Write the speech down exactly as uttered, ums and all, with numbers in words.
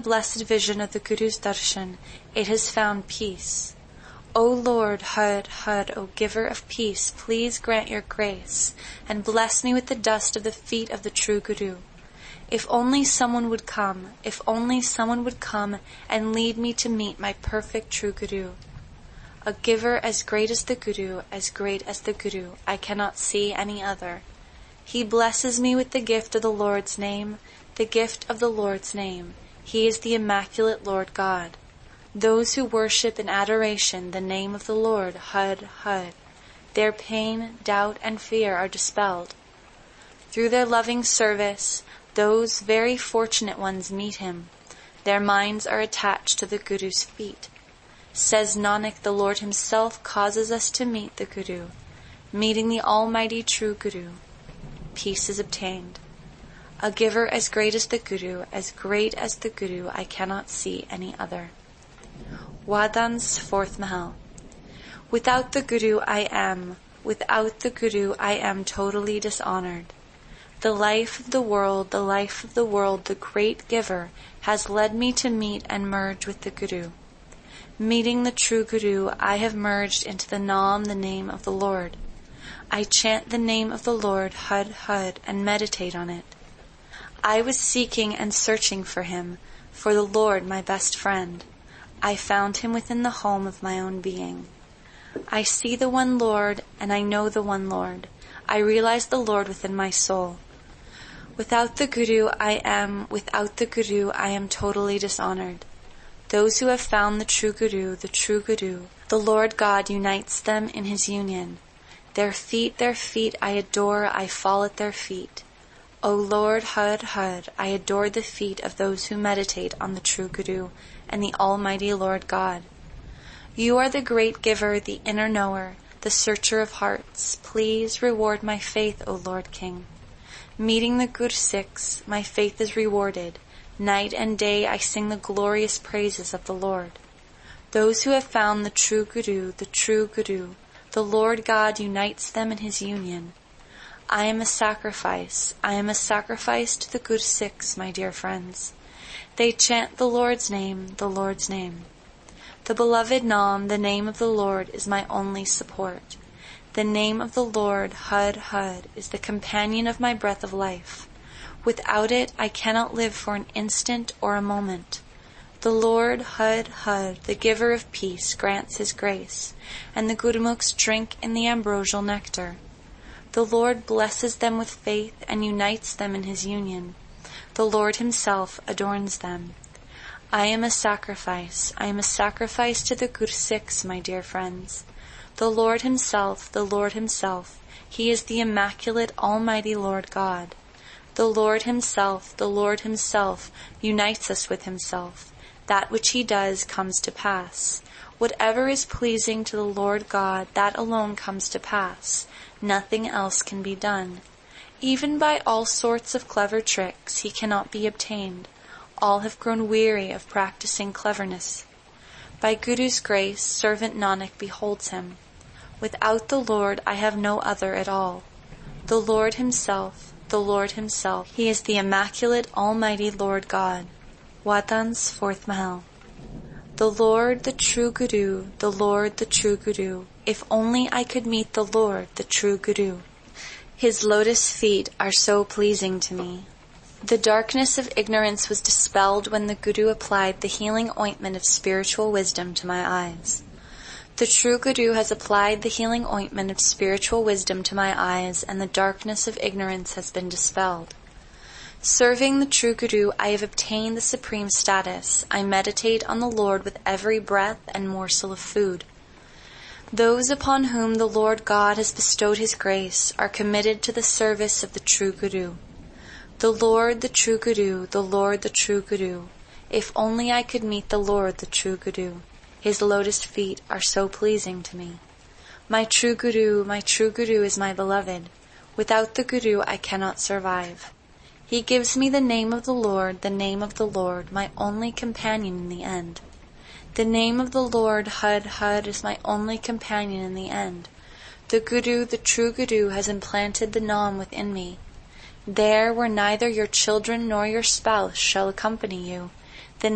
blessed vision of the Guru's darshan, it has found peace. O Lord, Had, Had, O giver of peace, please grant your grace, and bless me with the dust of the feet of the true Guru. If only someone would come, if only someone would come and lead me to meet my perfect true Guru. A giver as great as the Guru, as great as the Guru, I cannot see any other. He blesses me with the gift of the Lord's name, the gift of the Lord's name. He is the immaculate Lord God. Those who worship in adoration the name of the Lord, Had, Had, their pain, doubt, and fear are dispelled. Through their loving service, those very fortunate ones meet him. Their minds are attached to the Guru's feet. Says Nanak, the Lord himself causes us to meet the Guru. Meeting the Almighty True Guru, peace is obtained. A giver as great as the Guru, as great as the Guru, I cannot see any other. Wadan's fourth Mahal. Without the Guru I am, without the Guru I am totally dishonored. The life of the world, the life of the world, the great giver, has led me to meet and merge with the Guru. Meeting the true Guru, I have merged into the Naam, the name of the Lord. I chant the name of the Lord, Had, Had, and meditate on it. I was seeking and searching for him, for the Lord, my best friend. I found him within the home of my own being. I see the one Lord, and I know the one Lord. I realize the Lord within my soul. Without the Guru I am, without the Guru I am totally dishonored. Those who have found the true Guru, the true Guru, the Lord God unites them in his union. Their feet, their feet I adore, I fall at their feet. O Lord, Had, Had, I adore the feet of those who meditate on the true Guru and the Almighty Lord God. You are the great giver, the inner knower, the searcher of hearts. Please reward my faith, O Lord King. Meeting the Gursikhs, my faith is rewarded. Night and day I sing the glorious praises of the Lord. Those who have found the true Guru, the true Guru, the Lord God unites them in his union. I am a sacrifice, I am a sacrifice to the Gursikhs, my dear friends. They chant the Lord's name, the Lord's name. The beloved Naam, the name of the Lord, is my only support. The name of the Lord, Had, Had, is the companion of my breath of life. Without it, I cannot live for an instant or a moment. The Lord, Had, Had, the giver of peace, grants his grace, and the Gurmukhs drink in the ambrosial nectar. The Lord blesses them with faith and unites them in his union. The Lord himself adorns them. I am a sacrifice, I am a sacrifice to the Gursikhs, my dear friends. The Lord himself, the Lord himself, he is the immaculate Almighty Lord God. The Lord himself, the Lord himself, unites us with himself. That which he does comes to pass. Whatever is pleasing to the Lord God, that alone comes to pass. Nothing else can be done. Even by all sorts of clever tricks, he cannot be obtained. All have grown weary of practicing cleverness. By Guru's grace, servant Nanak beholds him. Without the Lord, I have no other at all. The Lord himself, the Lord himself, he is the immaculate Almighty Lord God. Watan's fourth Mahal. The Lord, the true Guru, the Lord, the true Guru. If only I could meet the Lord, the true Guru. His lotus feet are so pleasing to me. The darkness of ignorance was dispelled when the Guru applied the healing ointment of spiritual wisdom to my eyes. The true Guru has applied the healing ointment of spiritual wisdom to my eyes, and the darkness of ignorance has been dispelled. Serving the true Guru, I have obtained the supreme status. I meditate on the Lord with every breath and morsel of food. Those upon whom the Lord God has bestowed his grace are committed to the service of the true Guru. The Lord, the true Guru, the Lord, the true Guru. If only I could meet the Lord, the true Guru. His lotus feet are so pleasing to me. My true Guru, my true Guru is my beloved. Without the Guru I cannot survive. He gives me the name of the Lord, the name of the Lord, my only companion in the end. The name of the Lord, Had, Had, is my only companion in the end. The Guru, the true Guru, has implanted the Naam within me. There, where neither your children nor your spouse shall accompany you,